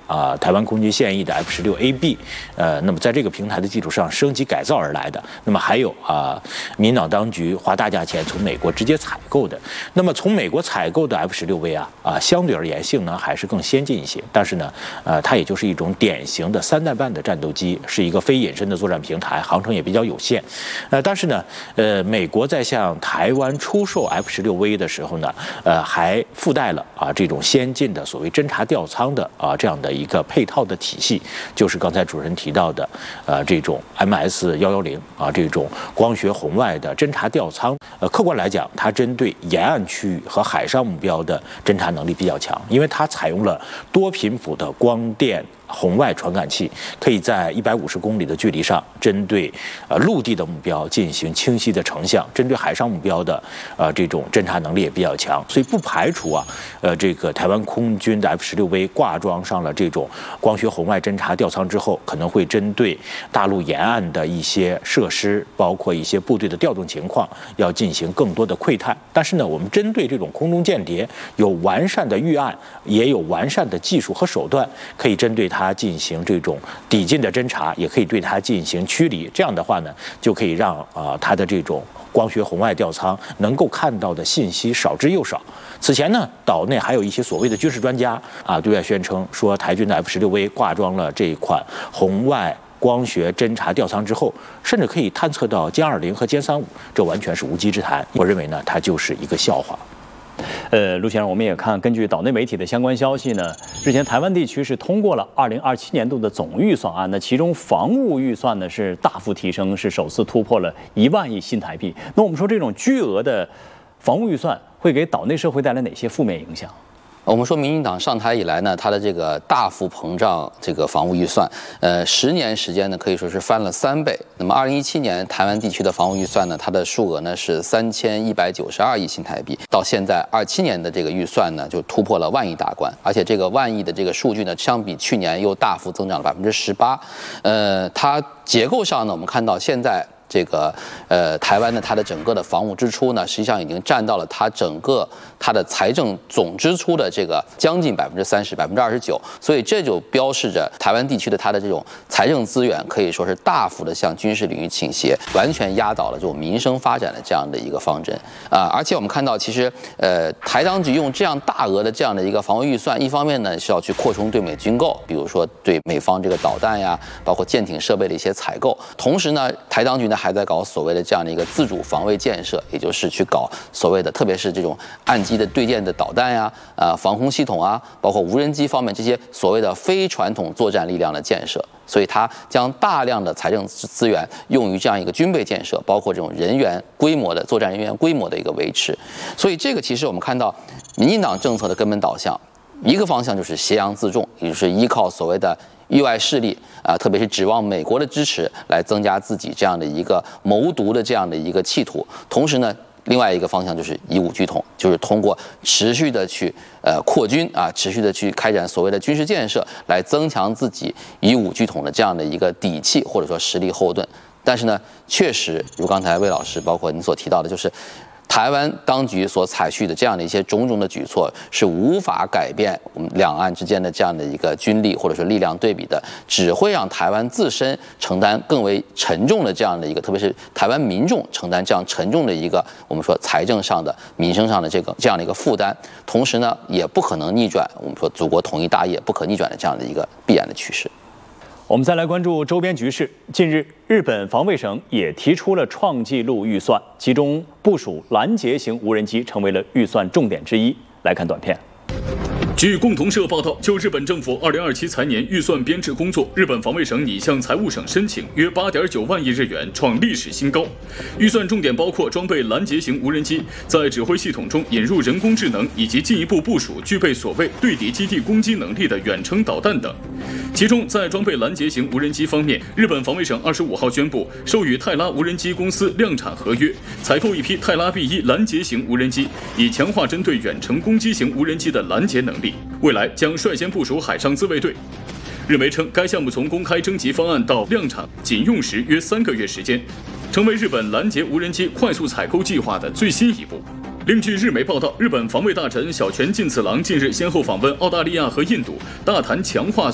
台湾空军现役的 F-16AB，那么在这个平台的基础上升级改造而来的。那么还有民进党当局花大价钱从美国直接采购的。那么从美国采购的 F-16V 相对而言性能还是更先进一些，但是呢，它也就是一种典型的3代半的战斗机，是一个非隐身的作战平台，航程也比较有限。但是呢，美国在向台湾出售 F-16V 的时候呢，还附带了这种先进的所谓侦察吊舱的这样的一个配套的体系，就是刚才主持人提到的这种 MS-110这种光学红外的侦察吊舱。客观来讲，它针对沿岸区域和海上目标的侦察能力比较强，因为它采用了多频谱的光电红外传感器，可以在150公里的距离上针对陆地的目标进行清晰的成像，针对海上目标的这种侦察能力也比较强，所以不排除这个台湾空军的 F-16V 挂装上了这种光学红外侦察吊舱之后，可能会针对大陆沿岸的一些设施，包括一些部队的调动情况，要进行更多的窥探。但是呢，我们针对这种空中间谍有完善的预案，也有完善的技术和手段，可以针对它进行这种抵近的侦察，也可以对它进行驱离。这样的话呢，就可以让它的这种光学红外吊舱能够看到的信息少之又少。此前呢，岛内还有一些所谓的军事专家对外宣称说，台军的 F-16V 挂装了这一款红外光学侦察吊舱之后，甚至可以探测到歼20和歼35，这完全是无稽之谈。我认为呢，它就是一个笑话。 陆先生，我们也看，根据岛内媒体的相关消息呢，之前台湾地区是通过了2027年度的总预算案，那其中防务预算呢是大幅提升，是首次突破了1万亿新台币。那我们说这种巨额的防务预算会给岛内社会带来哪些负面影响？ 我们说，民进党上台以来呢，它的这个大幅膨胀这个防务预算，10年时间呢可以说是翻了3倍。那么2017年台湾地区的防务预算呢，它的数额呢是3192亿新台币，到现在27年的这个预算呢就突破了万亿大关，而且这个万亿的这个数据呢，相比去年又大幅增长了18%。它结构上呢，我们看到现在这个台湾的它的整个的防务支出呢，实际上已经占到了它的财政总支出的这个将近30%，29%，所以这就标示着台湾地区的它的这种财政资源可以说是大幅的向军事领域倾斜，完全压倒了这种民生发展的这样的一个方针而且我们看到，其实台当局用这样大额的这样的一个防务预算，一方面呢是要去扩充对美军购，比如说对美方这个导弹呀，包括舰艇设备的一些采购，同时呢，台当局呢还在搞所谓的这样的一个自主防卫建设，也就是去搞所谓的，特别是这种岸基的对舰的导弹呀、防空系统啊，包括无人机方面这些所谓的非传统作战力量的建设。所以它将大量的财政资源用于这样一个军备建设，包括这种人员规模的作战人员规模的一个维持。所以这个其实我们看到民进党政策的根本导向，一个方向就是挟洋自重，也就是依靠所谓的域外势力特别是指望美国的支持来增加自己这样的一个谋独的这样的一个企图。同时呢，另外一个方向就是以武拒统，就是通过持续的去扩军持续的去开展所谓的军事建设，来增强自己以武拒统的这样的一个底气或者说实力后盾。但是呢，确实如刚才魏老师包括您所提到的，就是台湾当局所采取的这样的一些种种的举措，是无法改变我们两岸之间的这样的一个军力或者说力量对比的，只会让台湾自身承担更为沉重的这样的一个，特别是台湾民众承担这样沉重的一个我们说财政上的、民生上的这样的一个负担。同时呢，也不可能逆转我们说祖国统一大业不可逆转的这样的一个必然的趋势。 我们再来关注周边局势。近日，日本防卫省也提出了创纪录预算，其中部署拦截型无人机成为了预算重点之一。来看短片。 据共同社报道，就日本政府2027财年预算编制工作，日本防卫省拟向财务省申请约8.9万亿日元，创历史新高。预算重点包括装备拦截型无人机，在指挥系统中引入人工智能，以及进一步部署具备所谓对敌基地攻击能力的远程导弹等。其中，在装备拦截型无人机方面，日本防卫省25号宣布，授予泰拉无人机公司量产合约，采购一批泰拉 B1 拦截型无人机，以强化针对远程攻击型无人机的拦截能力。未来将率先部署海上自卫队。日媒称，该项目从公开征集方案到量产仅用时约3个月时间，成为日本拦截无人机快速采购计划的最新一步。另据日媒报道，日本防卫大臣小泉进次郎近日先后访问澳大利亚和印度，大谈强化